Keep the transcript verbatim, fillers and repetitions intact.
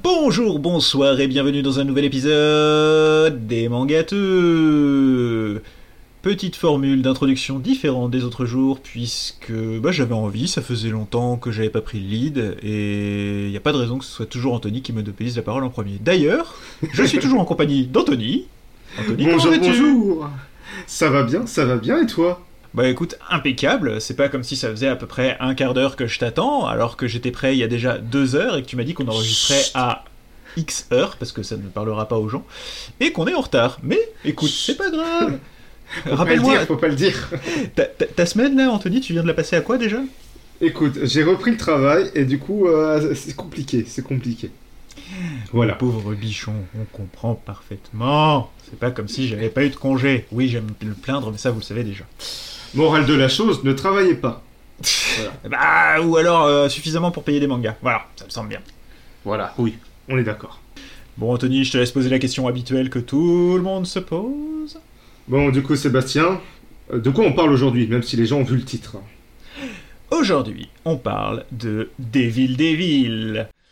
Bonjour, bonsoir et bienvenue dans un nouvel épisode des Mangateux. Petite formule d'introduction différente des autres jours puisque bah, j'avais envie, ça faisait longtemps que j'avais pas pris le lead et il n'y a pas de raison que ce soit toujours Anthony qui me monopolise la parole en premier. D'ailleurs, je suis toujours en compagnie d'Anthony. Anthony, bonjour, comment vas-tu ? bonjour. Ça va bien, ça va bien et toi ? Bah écoute, impeccable, c'est pas comme si ça faisait à peu près un quart d'heure que je t'attends, alors que j'étais prêt il y a déjà deux heures et que tu m'as dit qu'on enregistrait à X heures, parce que ça ne parlera pas aux gens, et qu'on est en retard. Mais écoute, c'est pas grave. Faut Rappelle-moi, pas le dire, faut pas le dire. Ta, ta, ta semaine là, Anthony, tu viens de la passer à quoi déjà ? Écoute, j'ai repris le travail et du coup, euh, c'est compliqué, c'est compliqué. Voilà. Pauvre bichon, on comprend parfaitement. C'est pas comme si j'avais pas eu de congé. Oui, j'aime le plaindre, mais ça vous le savez déjà. Morale de la chose, ne travaillez pas. Voilà. Bah, ou alors euh, suffisamment pour payer des mangas. Voilà, ça me semble bien. Voilà, oui, on est d'accord. Bon, Anthony, je te laisse poser la question habituelle que tout le monde se pose. Bon, du coup, Sébastien, de quoi on parle aujourd'hui, même si les gens ont vu le titre ? Aujourd'hui, on parle de Devil Devil.